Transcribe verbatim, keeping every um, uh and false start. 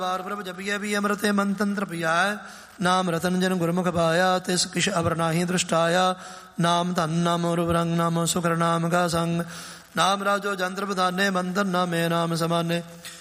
ਵਾਰ ਪ੍ਰਭ ਜਪੀਐ ਵੀ ਅੰਮ੍ਰਿਤੇ ਮਨ ਤੰਤਰ ਪਿਆਇ। ਨਾਮ ਰਤਨ ਜਨ ਗੁਰਮੁਖ ਪਾਇਆ, ਤਿਸ ਕਿਛ ਅਵਰ ਨਾਹੀ ਦ੍ਰਿਸ਼ਟਾਇਆ। ਨਾਮ ਧਨ ਨਾਮ ਰੂਪ ਰੰਗ ਨਾਮ ਸੁਖਰ ਨਾਮ ਕਾ ਸੰਗ। ਨਾਮ ਰਾਜੋ ਜੰਤਰ ਬਧਾਨੇ, ਮੰਤਰ ਨਾਮੇ ਨਾਮ ਸਮਾਨੇ।